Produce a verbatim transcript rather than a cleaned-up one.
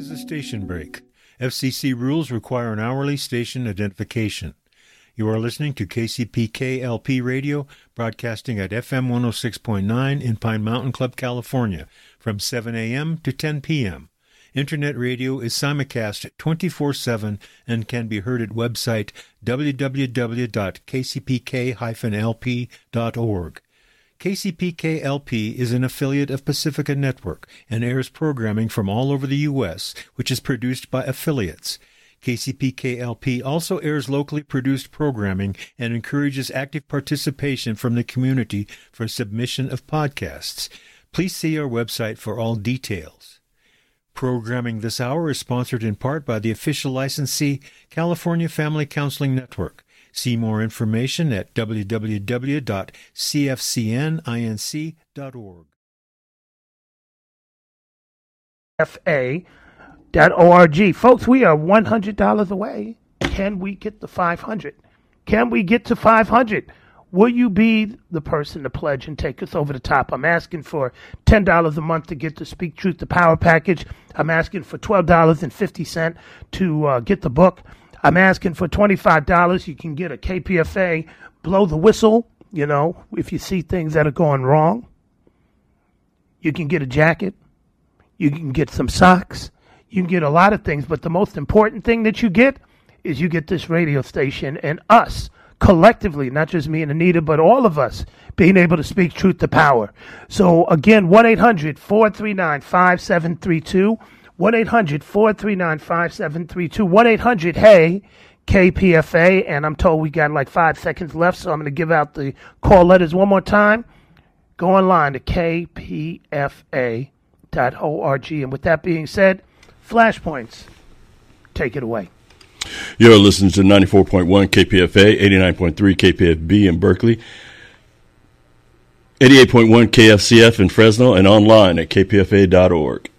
is a station break. F C C rules require an hourly station identification. You are listening to K C P K L P Radio, broadcasting at F M one oh six point nine in Pine Mountain Club, California, from seven a.m. to ten p.m. Internet radio is simulcast twenty-four seven and can be heard at website w w w dot k c p k dash l p dot org. K C P K L P is an affiliate of Pacifica Network and airs programming from all over the U S, which is produced by affiliates. K C P K L P also airs locally produced programming and encourages active participation from the community for submission of podcasts. Please see our website for all details. Programming this hour is sponsored in part by the official licensee, California Family Counseling Network. See more information at w w w dot c f c n inc dot org. F A dot org. Folks, we are one hundred dollars away. Can we get to five hundred? Can we get to five hundred? Will you be the person to pledge and take us over the top? I'm asking for ten dollars a month to get the Speak Truth to Power package. I'm asking for twelve dollars and fifty cents to uh, get the book. I'm asking for twenty-five dollars. You can get a K P F A blow the whistle, you know, if you see things that are going wrong. You can get a jacket. You can get some socks. You can get a lot of things, but the most important thing that you get is you get this radio station and us collectively, not just me and Anita, but all of us being able to speak truth to power. So again, one eight hundred four three nine five seven three two, one eight hundred four three nine five seven three two, one eight hundred hey K P F A, and I'm told we got like five seconds left, so I'm going to give out the call letters one more time. Go online to k p f a dot org, and with that being said, Flashpoints, take it away. You're listening to ninety-four point one K P F A, eighty-nine point three K P F B in Berkeley, eighty-eight point one K F C F in Fresno, and online at k p f a dot org.